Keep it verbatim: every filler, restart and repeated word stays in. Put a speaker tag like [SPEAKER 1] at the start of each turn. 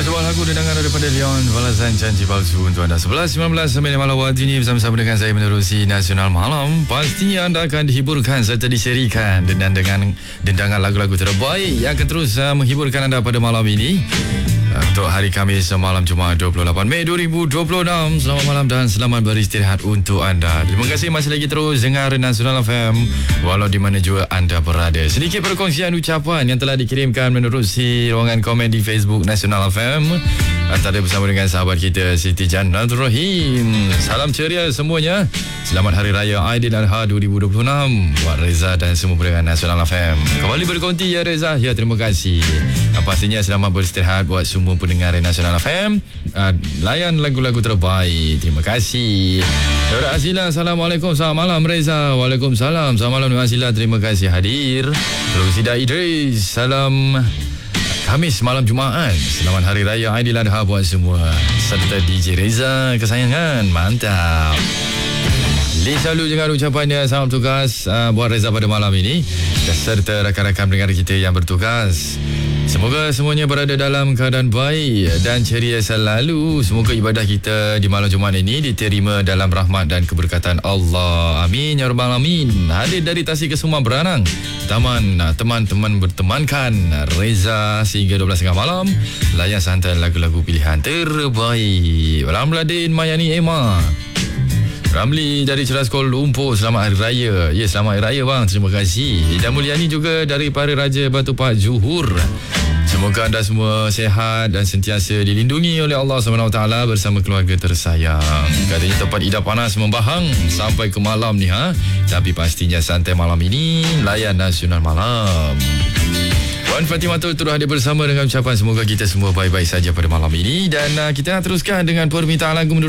[SPEAKER 1] Ada sebuah lagu dendangan daripada Leon Balasan Janji Palsu untuk anda. Sebelas sembilan belas sampai malam waktu ini bersama-sama dengan saya menerusi Nasional Malam. Pastinya anda akan dihiburkan serta diserikan dengan dengan dendangan lagu-lagu terbaik yang akan terus uh, menghiburkan anda pada malam ini. Untuk hari Khamis malam Jumaat dua puluh lapan Mei dua ribu dua puluh enam. Selamat malam dan selamat beristirahat untuk anda. Terima kasih masih lagi terus dengar Nasional F M walau di mana juga anda berada. Sedikit perkongsian ucapan yang telah dikirimkan menerusi ruangan komen di Facebook Nasional F M antara bersama dengan sahabat kita Siti Jannatul Rahim. Salam ceria semuanya. Selamat Hari Raya Aidiladha dua ribu dua puluh enam buat Reza dan semua pendengar Nasional F M. Kembali berkonti ya Reza. Ya, terima kasih. Pastinya selamat beristirahat buat semua pendengar Nasional F M. Uh, layan lagu-lagu terbaik. Terima kasih. Dora Azila, Assalamualaikum. Selamat malam Reza. Waalaikumsalam. Selamat malam Dora Azila. Terima kasih hadir. Rosida Idris, salam Khamis malam Jumaat. Selamat Hari Raya Aidiladha buat semua. Serta D J Reza kesayangan. Mantap. Lisa Lu dengan ucapannya salam tugas uh, buat Reza pada malam ini serta rakan-rakan pendengar kita yang bertugas. Semoga semuanya berada dalam keadaan baik dan ceria selalu. Semoga ibadah kita di malam Jumaat ini diterima dalam rahmat dan keberkatan Allah. Amin ya rabbal alamin. Hadir dari Tasik ke Semua Beranang. Taman teman-teman bertemankan Reza sehingga dua belas tiga puluh malam. Layan santai lagu-lagu pilihan terbaik. Ramladin Mayani Emma. Ramli dari Ceras Kuala Lumpur, selamat Hari Raya. Ya, selamat Hari Raya bang, terima kasih. Dan Mulyani juga dari Pari Raja Batu Pak Johor. Semoga anda semua sehat dan sentiasa dilindungi oleh Allah subhanahu wa taala bersama keluarga tersayang. Katanya tempat idap panas membahang sampai ke malam ni ha. Tapi pastinya santai malam ini, layan Nasional Malam. Puan Fatimatul turut hadir bersama dengan ucapan semoga kita semua baik-baik saja pada malam ini. Dan uh, kita nak teruskan dengan permintaan lagu